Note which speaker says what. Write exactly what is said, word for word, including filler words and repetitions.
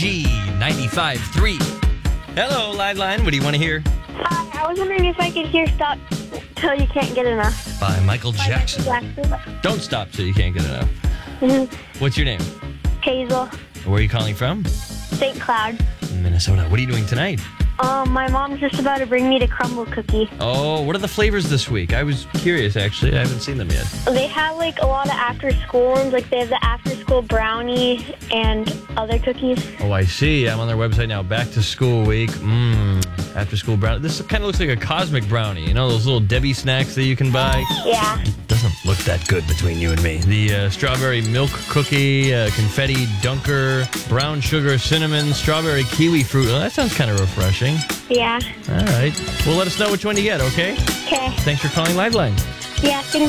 Speaker 1: G ninety-five point three. Hello, Liveline. What do you want to hear?
Speaker 2: Hi, I was wondering if I could hear Stop Till You Can't Get Enough.
Speaker 1: By Michael
Speaker 2: By
Speaker 1: Jackson.
Speaker 2: Michael Jackson.
Speaker 1: Don't stop till you can't get enough.
Speaker 2: Mm-hmm.
Speaker 1: What's your name?
Speaker 2: Hazel,
Speaker 1: Where are you calling from?
Speaker 2: Saint Cloud.
Speaker 1: Minnesota. What are you doing tonight?
Speaker 2: Um, my mom's just about to bring me to Crumble Cookie.
Speaker 1: Oh, what are the flavors this week? I was curious, actually. I haven't seen them yet.
Speaker 2: They have, like, a lot of after-school ones. Like, they have the after-school brownie and other cookies.
Speaker 1: Oh, I see. I'm on their website now. Back to school week. Mmm. After school brownie. This kind of looks like a cosmic brownie. You know, those little Debbie snacks that you can buy?
Speaker 2: Yeah.
Speaker 1: Doesn't look that good between you and me. The uh, strawberry milk cookie, uh, confetti dunker, brown sugar cinnamon, strawberry kiwi fruit. Well, that sounds kind of refreshing.
Speaker 2: Yeah.
Speaker 1: All right. Well, let us know which one you get, okay?
Speaker 2: Okay.
Speaker 1: Thanks for calling Liveline.
Speaker 2: Yeah, thank